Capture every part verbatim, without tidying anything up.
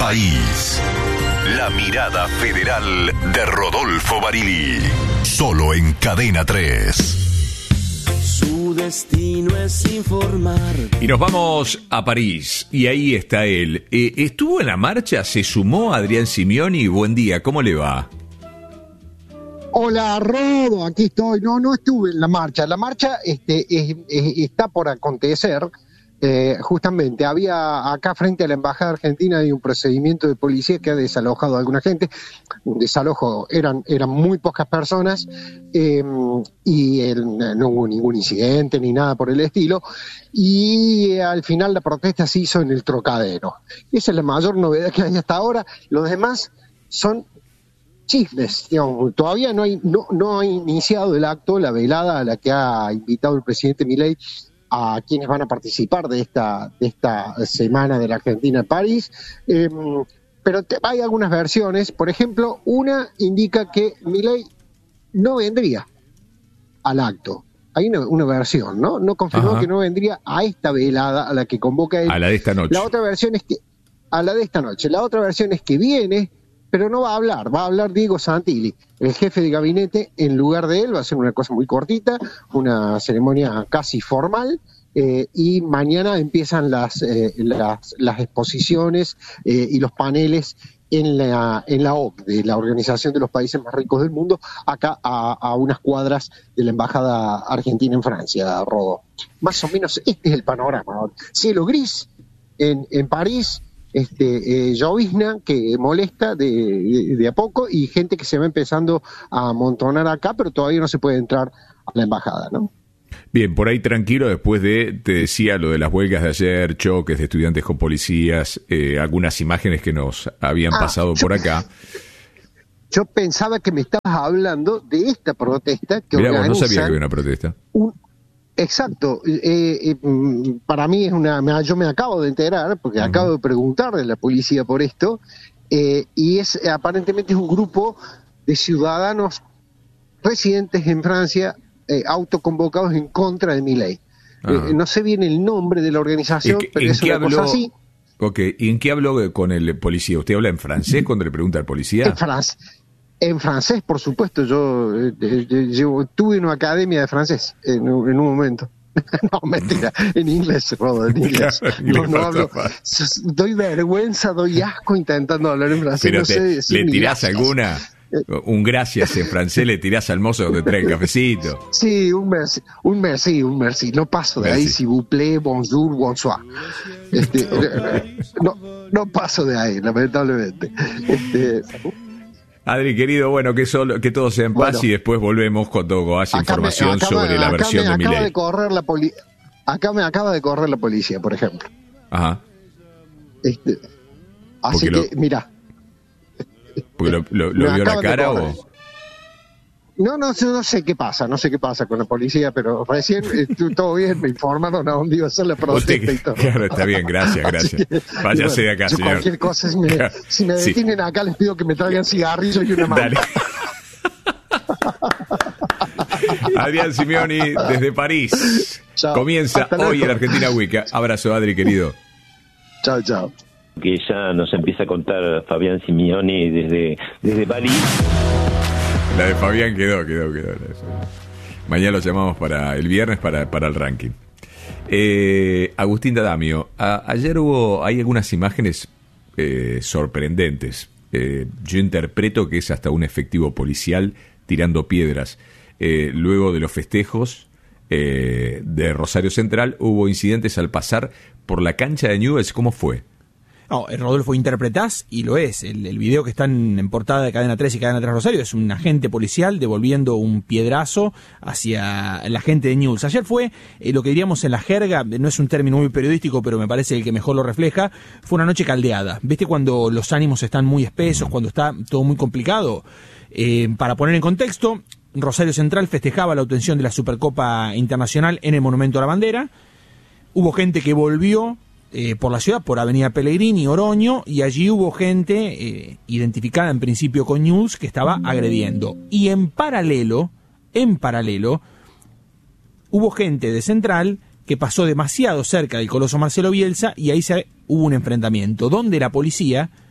país. La mirada federal de Rodolfo Barili. Solo en Cadena tres. Su destino es informar. Y nos vamos a París, y ahí está él. Eh, ¿Estuvo en la marcha? ¿Se sumó Adrián Simioni? Buen día, ¿cómo le va? Hola, Rodo, aquí estoy. No, no estuve en la marcha. La marcha este, es, es, está por acontecer. Eh, justamente, había acá frente a la Embajada Argentina hay un procedimiento de policía que ha desalojado a alguna gente. Un desalojo, eran, eran muy pocas personas eh, y el, no hubo ningún incidente ni nada por el estilo. Y eh, al final la protesta se hizo en el Trocadero. Esa es la mayor novedad que hay hasta ahora. Los demás son chismes, digamos. Todavía no hay, no, no ha iniciado el acto, la velada a la que ha invitado el presidente Milei a quienes van a participar de esta, de esta semana de la Argentina en París, eh, pero te, hay algunas versiones. Por ejemplo, una indica que Milei no vendría al acto. Hay una, una versión, ¿no? No confirmó Ajá. que no vendría a esta velada a la que convoca él. A la de esta noche. La otra versión es que, a la de esta noche, la otra versión es que viene, pero no va a hablar, va a hablar Diego Santilli, el jefe de gabinete, en lugar de él. Va a ser una cosa muy cortita, una ceremonia casi formal, eh, y mañana empiezan las, eh, las, las exposiciones eh, y los paneles en la, en la O C D E, la Organización de los Países Más Ricos del Mundo, acá a, a unas cuadras de la Embajada Argentina en Francia, Rodo. Más o menos este es el panorama. Cielo gris en, en París, Este, eh, llovizna que molesta de, de, de a poco y gente que se va empezando a amontonar acá, pero todavía no se puede entrar a la embajada, ¿no? Bien, por ahí tranquilo, después de, te decía lo de las huelgas de ayer, choques de estudiantes con policías, eh, algunas imágenes que nos habían ah, pasado yo, por acá. Yo pensaba que me estabas hablando de esta protesta que Mirá, vos no sabía que había una protesta. Un, Exacto, eh, eh, para mí es una, yo me acabo de enterar, porque uh-huh. acabo de preguntarle a la policía por esto, eh, y es aparentemente es un grupo de ciudadanos residentes en Francia, eh, autoconvocados en contra de Milei. Uh-huh. Eh, no sé bien el nombre de la organización, ¿En, pero es una habló, cosa así. Ok, ¿y en qué habló con el policía? ¿Usted habla en francés cuando le pregunta al policía? En francés. En francés, por supuesto, yo, eh, yo tuve una academia de francés en, en un momento. No, mentira, en inglés, Rodo, en inglés. Claro, no, no hablo, doy vergüenza, doy asco intentando hablar en francés. Pero no te, sé ¿le tirás alguna? Un gracias en francés, le tirás al mozo que te trae el cafecito. Sí, un merci, un merci, un merci. No paso de merci. Ahí, s'il vous plaît, bonjour, bonsoir. Este, no, no paso de ahí, lamentablemente. Este... Adri, querido, bueno, que solo que todo sea en paz bueno, y después volvemos cuando haya información me, sobre me, la versión me de Milei. De correr la poli- acá me acaba de correr la policía, por ejemplo. Ajá. Este, así porque que, lo, mira. ¿Porque lo, lo, lo vio la cara o...? No, no, no sé qué pasa, no sé qué pasa con la policía, pero recién eh, todo bien, me informaron a dónde iba a ser la protesta Usted, y todo. Claro, está bien, gracias, gracias. Que, Váyase bueno, de acá, yo señor. Cualquier cosa, si me, claro. si me detienen sí. acá, les pido que me traigan cigarrillos y una mano. Dale. Adrián Simioni, desde París. Chao. Comienza Hasta hoy en Argentina Week. Abrazo, Adri, querido. Chao, chao. Que ya nos empieza a contar Fabián Simioni desde, desde París. La de Fabián quedó, quedó, quedó. Mañana lo llamamos para el viernes para, para el ranking. Eh, Agustín D'Adamio, a, ayer hubo, hay algunas imágenes eh, sorprendentes. Eh, yo interpreto que es hasta un efectivo policial tirando piedras. Eh, luego de los festejos eh, de Rosario Central, hubo incidentes al pasar por la cancha de Newell's. ¿Cómo fue? No, Rodolfo, interpretás, y lo es. El, el video que está en, en portada de Cadena tres y Cadena tres Rosario es un agente policial devolviendo un piedrazo hacia la gente de Newell's. Ayer fue eh, lo que diríamos en la jerga, no es un término muy periodístico, pero me parece el que mejor lo refleja, fue una noche caldeada. ¿Viste cuando los ánimos están muy espesos, cuando está todo muy complicado? Eh, para poner en contexto, Rosario Central festejaba la obtención de la Supercopa Internacional en el Monumento a la Bandera. Hubo gente que volvió Eh, por la ciudad, por Avenida Pellegrini, Oroño, y allí hubo gente eh, identificada en principio con Newell's que estaba agrediendo. Y en paralelo, en paralelo, hubo gente de Central que pasó demasiado cerca del Coloso Marcelo Bielsa y ahí se, hubo un enfrentamiento donde la policía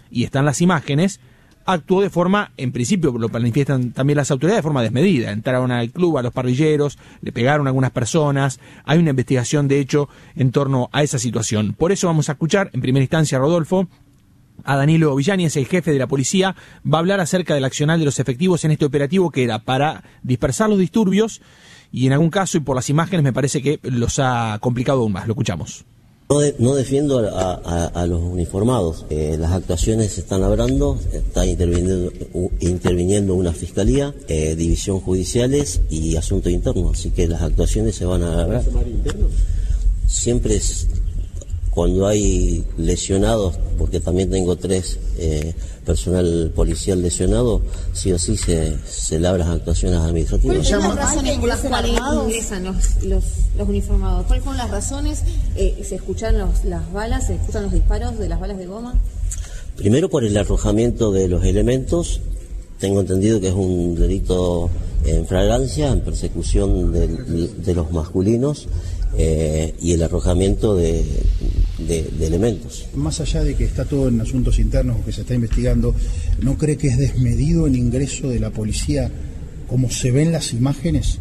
y están las imágenes, actuó de forma, en principio lo manifiestan también las autoridades, de forma desmedida. Entraron al club, a los parrilleros, le pegaron a algunas personas. Hay una investigación, de hecho, en torno a esa situación. Por eso vamos a escuchar, en primera instancia, Rodolfo, a Danilo Villani, el jefe de la policía, va a hablar acerca del accionar de los efectivos en este operativo que era para dispersar los disturbios y en algún caso, y por las imágenes, me parece que los ha complicado aún más. Lo escuchamos. No, de, no defiendo a, a, a los uniformados. Eh, las actuaciones se están labrando, está interviniendo, uh, interviniendo una fiscalía, eh, división judiciales y asunto interno, así que las actuaciones se van a labrar. Siempre es cuando hay lesionados, porque también tengo tres eh, personal policial lesionado, sí o sí se, se labran actuaciones administrativas. ¿Cuáles son las razones por las cuales ingresan los, los, los uniformados? ¿Cuáles fueron las razones? Eh, ¿Se escuchan los, las balas, se escuchan los disparos de las balas de goma? Primero por el arrojamiento de los elementos. Tengo entendido que es un delito en flagrancia, en persecución de, de los masculinos eh, y el arrojamiento de, de, de elementos. Más allá de que está todo en asuntos internos que se está investigando, ¿no cree que es desmedido el ingreso de la policía como se ven las imágenes?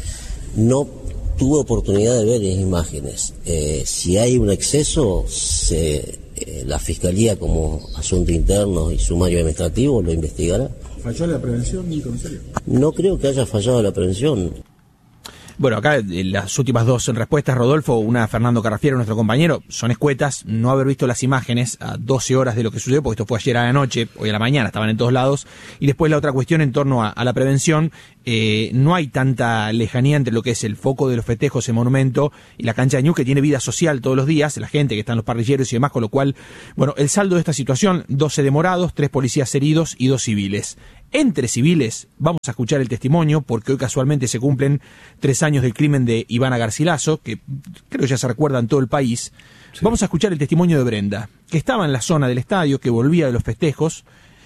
No tuve oportunidad de ver las imágenes. Eh, si hay un exceso, se, eh, la Fiscalía como asunto interno y sumario administrativo lo investigará. ¿Falló la prevención, mi comisario? No creo que haya fallado la prevención. Bueno, acá las últimas dos respuestas, Rodolfo, una Fernando Carrafiero, nuestro compañero, son escuetas, no haber visto las imágenes a doce horas de lo que sucedió, porque esto fue ayer a la noche, hoy a la mañana, estaban en todos lados, y después la otra cuestión en torno a, a la prevención, eh, no hay tanta lejanía entre lo que es el foco de los festejos en Monumento y la cancha de Ñuble, que tiene vida social todos los días, la gente que está en los parrilleros y demás, con lo cual, bueno, el saldo de esta situación, doce demorados, tres policías heridos y dos civiles. Entre civiles, vamos a escuchar el testimonio, porque hoy casualmente se cumplen tres años del crimen de Ivana Garcilaso, que creo que ya se recuerda en todo el país. Sí. Vamos a escuchar el testimonio de Brenda, que estaba en la zona del estadio, que volvía de los festejos,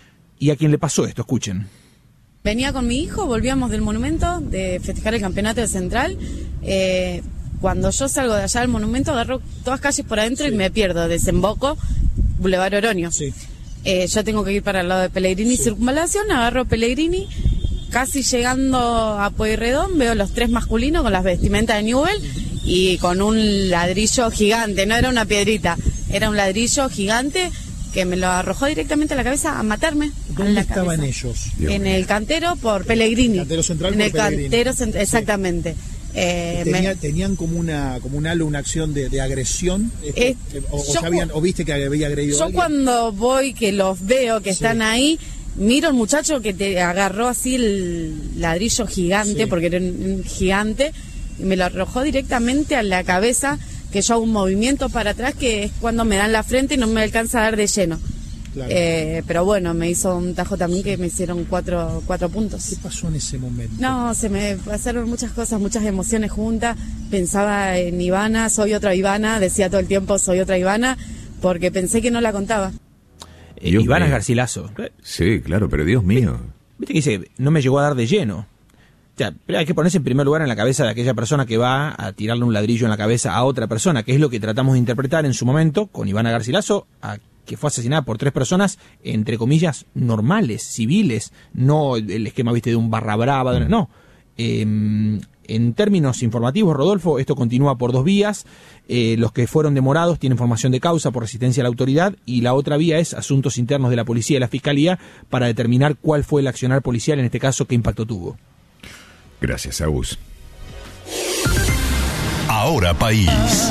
y a quien le pasó esto, escuchen. Venía con mi hijo, volvíamos del Monumento, de festejar el campeonato de Central. Eh, cuando yo salgo de allá del Monumento, agarro todas calles por adentro sí. y me pierdo, desemboco, Boulevard Oroño. Sí. Eh, yo tengo que ir para el lado de Pellegrini sí. Circunvalación, agarro Pellegrini, casi llegando a Pueyrredón, veo los tres masculinos con las vestimentas de Newell y con un ladrillo gigante, no era una piedrita, era un ladrillo gigante que me lo arrojó directamente a la cabeza a matarme. ¿Dónde estaban cabeza. ellos? Dios en mío. El cantero por Pellegrini. Cantero central en por el Pellegrini. Cantero cent- exactamente. Sí. Eh, Tenía, me... ¿Tenían como una como un halo, una acción de, de agresión? Eh, o, o, yo, sabían, ¿O viste que había agredido yo a alguien? Cuando voy, que los veo, que sí. están ahí, miro al muchacho que te agarró así el ladrillo gigante, sí. porque era un gigante, y me lo arrojó directamente a la cabeza, que yo hago un movimiento para atrás, que es cuando me dan la frente y no me alcanza a dar de lleno. Claro. Eh, pero bueno, me hizo un tajo también que me hicieron cuatro, cuatro puntos. ¿Qué pasó en ese momento? No, se me pasaron muchas cosas, muchas emociones juntas. Pensaba en Ivana, soy otra Ivana, decía todo el tiempo soy otra Ivana, porque pensé que no la contaba. Eh, Ivana es Garcilaso. Sí, claro, pero Dios mío. Viste que dice, no me llegó a dar de lleno. O sea, pero hay que ponerse en primer lugar en la cabeza de aquella persona que va a tirarle un ladrillo en la cabeza a otra persona, que es lo que tratamos de interpretar en su momento con Ivana Garcilaso, a que fue asesinada por tres personas, entre comillas, normales, civiles, no el esquema, viste, de un barra brava, mm. no. Eh, en términos informativos, Rodolfo, esto continúa por dos vías. Eh, los que fueron demorados tienen formación de causa por resistencia a la autoridad, y la otra vía es asuntos internos de la policía y la fiscalía para determinar cuál fue el accionar policial, en este caso, qué impacto tuvo. Gracias, Agus. Ahora País.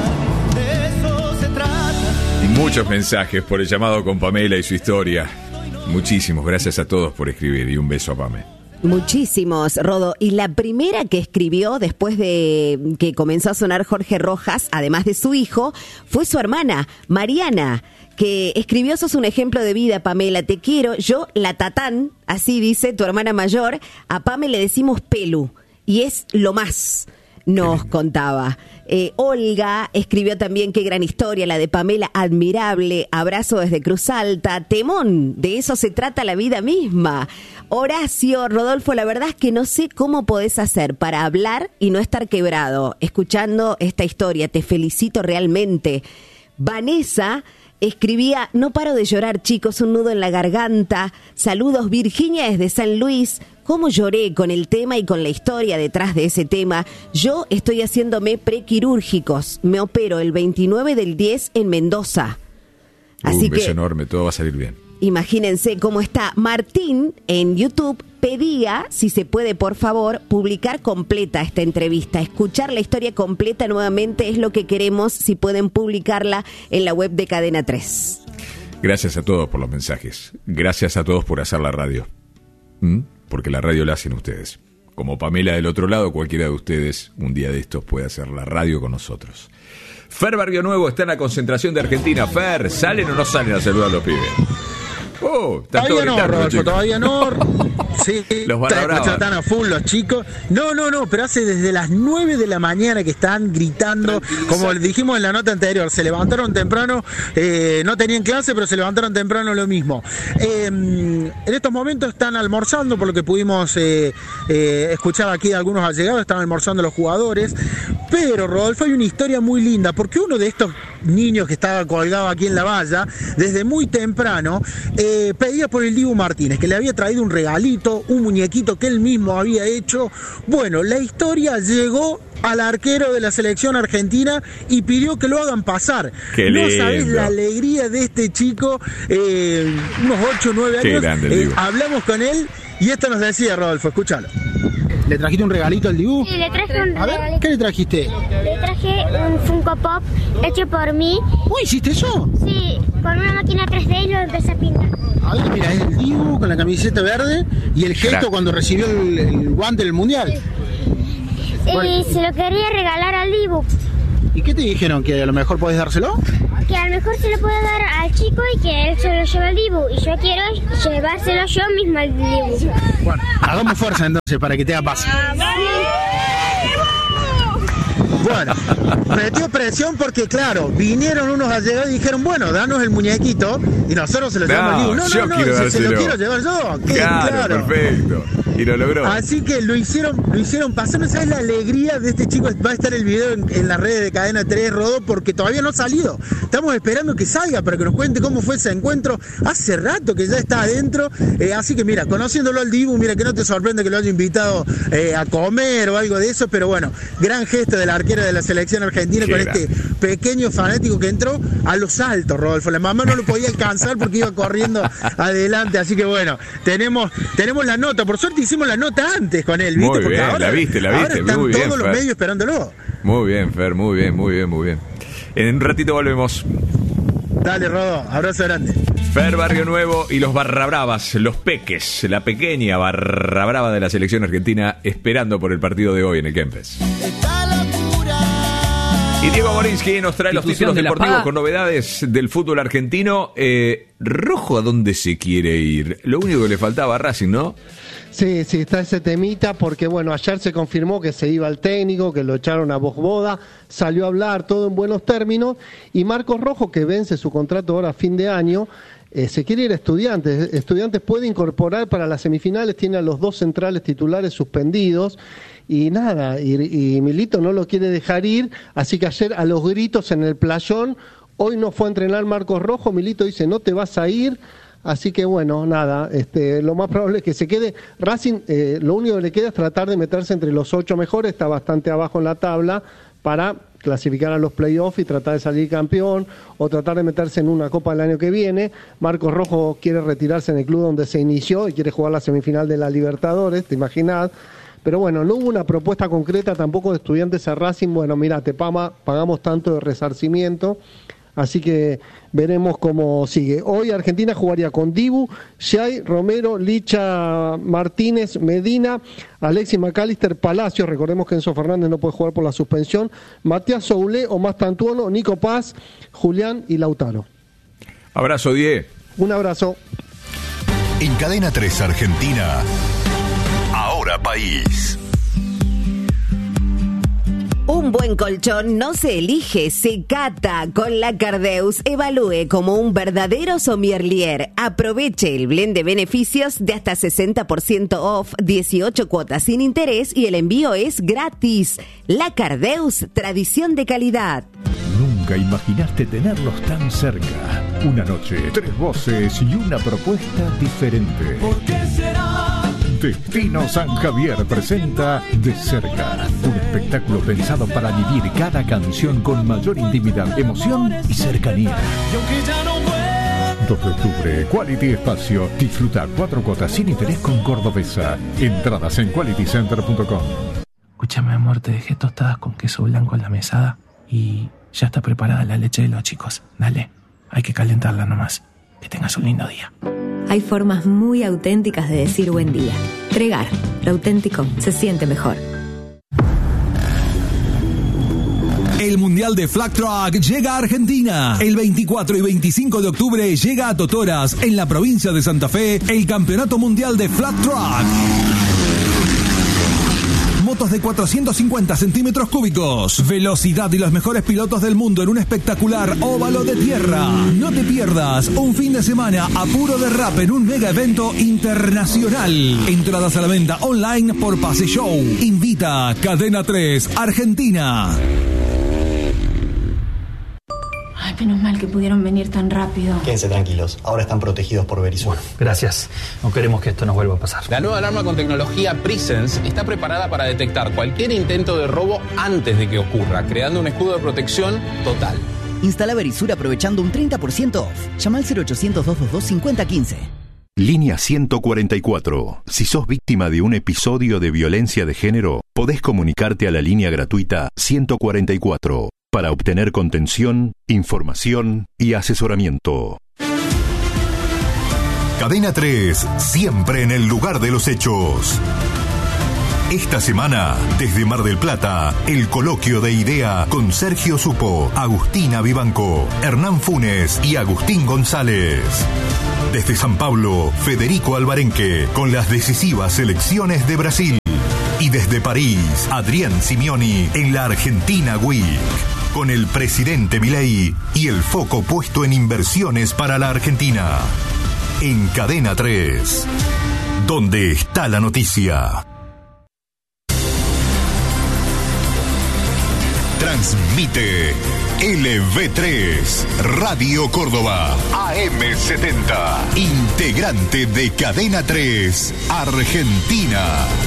Muchos mensajes por el llamado con Pamela y su historia. Muchísimos, gracias a todos por escribir, y un beso a Pamela. Muchísimos, Rodo. Y la primera que escribió después de que comenzó a sonar Jorge Rojas, además de su hijo, fue su hermana, Mariana, que escribió: sos un ejemplo de vida, Pamela, te quiero. Yo, la Tatán, así dice tu hermana mayor, a Pame le decimos Pelu, y es lo más, nos contaba. Eh, Olga escribió también: qué gran historia la de Pamela, admirable, abrazo desde Cruz Alta, temón, de eso se trata la vida misma. Horacio, Rodolfo, la verdad es que no sé cómo podés hacer para hablar y no estar quebrado escuchando esta historia, te felicito realmente. Vanessa escribía: no paro de llorar, chicos, un nudo en la garganta. Saludos, Virginia desde San Luis. ¿Cómo lloré con el tema y con la historia detrás de ese tema? Yo estoy haciéndome prequirúrgicos. Me opero el veintinueve del diez en Mendoza. Así un beso que enorme, todo va a salir bien. Imagínense cómo está. Martín en YouTube pedía, si se puede, por favor, publicar completa esta entrevista. Escuchar la historia completa nuevamente es lo que queremos, si pueden publicarla en la web de Cadena tres. Gracias a todos por los mensajes. Gracias a todos por hacer la radio. ¿Mm? Porque la radio la hacen ustedes. Como Pamela del otro lado, cualquiera de ustedes un día de estos puede hacer la radio con nosotros. Fer Barrio Nuevo está en la concentración de Argentina. Fer, ¿salen o no salen a saludar a los pibes? Oh, todavía no, Rodolfo, todavía no. Sí, los barra están a full los chicos. No, no, no, pero hace desde las nueve de la mañana que están gritando, como dijimos en la nota anterior, se levantaron temprano, eh, no tenían clase, pero se levantaron temprano lo mismo. Eh, en estos momentos están almorzando, por lo que pudimos eh, eh, escuchar aquí de algunos allegados, están almorzando los jugadores. Pero, Rodolfo, hay una historia muy linda, porque uno de estos niños que estaba colgado aquí en la valla, desde muy temprano, eh, pedía por el Dibu Martínez, que le había traído un regalito, un muñequito que él mismo había hecho. Bueno, la historia llegó al arquero de la selección argentina y pidió que lo hagan pasar. Qué no lindo. sabés la alegría de este chico, eh, unos ocho o nueve años. Grande, eh, hablamos con él y esto nos decía, Rodolfo, escúchalo. ¿Le trajiste un regalito al Dibu? Sí, le traje un A ver, regalito. ¿qué le trajiste? Le traje un Funko Pop hecho por mí. ¿Uy, hiciste eso? Sí, con una máquina tres D y lo empecé a pintar. A ver, mira, es el Dibu con la camiseta verde y el gesto Crack. cuando recibió el, el guante del Mundial. Y se lo quería regalar al Dibu. ¿Y qué te dijeron? ¿Que a lo mejor podés dárselo? Que a lo mejor se lo puede dar al chico y que él se lo lleve al Dibu. Y yo quiero llevárselo yo mismo al Dibu. Bueno, hagamos fuerza entonces para que te haga paso. Bueno, metió presión porque, claro, vinieron unos allegados y dijeron, bueno, danos el muñequito y nosotros se lo llevamos al Dibu. No, yo no, quiero no, se, se dárselo. lo quiero llevar yo. ¿Qué? Claro, Claro. perfecto. Y lo logró. Así que lo hicieron, lo hicieron pasar. ¿No sabes la alegría de este chico? Va a estar el video en, en las redes de Cadena tres, Rodó, porque todavía no ha salido. Estamos esperando que salga para que nos cuente cómo fue ese encuentro. Hace rato que ya está adentro. Eh, así que mira, conociéndolo al Dibu, mira que no te sorprende que lo haya invitado eh, a comer o algo de eso, pero bueno, gran gesto del arquero de la selección argentina. Qué con grande. Este pequeño fanático que entró a los saltos, Rodolfo. La mamá no lo podía alcanzar porque iba corriendo adelante. Así que bueno, tenemos, tenemos la nota. Por suerte hicimos la nota antes con él, ¿viste? Muy Porque bien, ahora, la viste, la viste. ahora están muy todos bien, los Fer. medios esperándolo. Muy bien, Fer, muy bien, muy bien, muy bien. En un ratito volvemos. Dale, Rodo, abrazo grande. Fer Barrio Nuevo y los Barra Bravas, los Peques, la pequeña Barra Brava de la selección argentina, esperando por el partido de hoy en el Kempes. Y Diego Morinsky nos trae los títulos de la deportivos Paz. con novedades del fútbol argentino. Eh, Rojo, ¿a dónde se quiere ir? Lo único que le faltaba a Racing, ¿no? Sí, sí, está ese temita porque, bueno, ayer se confirmó que se iba el técnico, que lo echaron a Boda, salió a hablar todo en buenos términos, y Marcos Rojo, que vence su contrato ahora a fin de año, eh, se quiere ir a Estudiantes. Estudiantes puede incorporar para las semifinales, tiene a los dos centrales titulares suspendidos, y nada, y, y Milito no lo quiere dejar ir, así que ayer a los gritos en el playón, hoy no fue a entrenar Marcos Rojo, Milito dice, no te vas a ir. Así que bueno, nada, este, lo más probable es que se quede. Racing, eh, lo único que le queda es tratar de meterse entre los ocho mejores, está bastante abajo en la tabla, para clasificar a los playoffs y tratar de salir campeón, o tratar de meterse en una copa el año que viene. Marcos Rojo quiere retirarse en el club donde se inició y quiere jugar la semifinal de la Libertadores, te imaginás. Pero bueno, no hubo una propuesta concreta tampoco de Estudiantes a Racing. Bueno, mira, te pama, pagamos tanto de resarcimiento. Así que veremos cómo sigue. Hoy Argentina jugaría con Dibu, Xay, Romero, Licha, Martínez, Medina, Alexis McAllister, Palacios. Recordemos que Enzo Fernández no puede jugar por la suspensión. Matías Soulé, Omar Tantuono, Nico Paz, Julián y Lautaro. Abrazo, Die. Un abrazo. En Cadena tres Argentina, Ahora País. Un buen colchón no se elige, se cata. Con la Cardeus, evalúe como un verdadero sommelier. Aproveche el blend de beneficios de hasta sesenta por ciento off, dieciocho cuotas sin interés y el envío es gratis. La Cardeus, tradición de calidad. Nunca nunca imaginaste tenerlos tan cerca. Una noche, tres voces y una propuesta diferente. ¿Por qué será? Destino San Javier presenta De Cerca, un espectáculo pensado para vivir cada canción con mayor intimidad, emoción y cercanía. dos de octubre, Quality Espacio. Disfruta cuatro cuotas sin interés con Cordobesa. Entradas en quality center punto com. Escúchame, amor, te dejé tostadas con queso blanco en la mesada y ya está preparada la leche de los chicos. Dale, hay que calentarla nomás. Que tengas un lindo día. Hay formas muy auténticas de decir buen día. Tregar, lo auténtico se siente mejor. El Mundial de Flag Truck llega a Argentina. El veinticuatro y veinticinco de octubre llega a Totoras, en la provincia de Santa Fe, el Campeonato Mundial de Flag Truck. Motos de cuatrocientos cincuenta centímetros cúbicos, velocidad y los mejores pilotos del mundo en un espectacular óvalo de tierra. No te pierdas un fin de semana a puro derrape en un mega evento internacional. Entradas a la venta online por Pase Show. Invita Cadena tres Argentina. Ay, menos mal que pudieron venir tan rápido. Quédense tranquilos, ahora están protegidos por Verisur. Gracias, no queremos que esto nos vuelva a pasar. La nueva alarma con tecnología Presence está preparada para detectar cualquier intento de robo antes de que ocurra, creando un escudo de protección total. Instala Verisur aprovechando un treinta por ciento off. Llama al cero ochocientos, doscientos veintidós, cincuenta quince. Línea ciento cuarenta y cuatro. Si sos víctima de un episodio de violencia de género, podés comunicarte a la línea gratuita ciento cuarenta y cuatro para obtener contención, información y asesoramiento. Cadena tres, siempre en el lugar de los hechos. Esta semana, desde Mar del Plata, el coloquio de idea con Sergio Supo, Agustina Vivanco, Hernán Funes y Agustín González. Desde San Pablo, Federico Alvarenque, con las decisivas elecciones de Brasil. Y desde París, Adrián Simeoni en la Argentina Week, con el presidente Milei y el foco puesto en inversiones para la Argentina. En Cadena tres, donde está la noticia. Transmite L V tres, Radio Córdoba, A M setenta, integrante de Cadena tres, Argentina.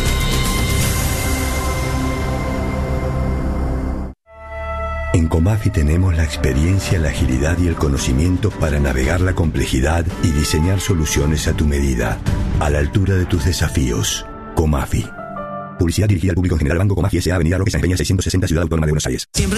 En Comafi tenemos la experiencia, la agilidad y el conocimiento para navegar la complejidad y diseñar soluciones a tu medida, a la altura de tus desafíos. Comafi. Publicidad dirigida al público en general. Banco Comafi S A. Avenida Roque San Peña seiscientos sesenta, Ciudad Autónoma de Buenos Aires.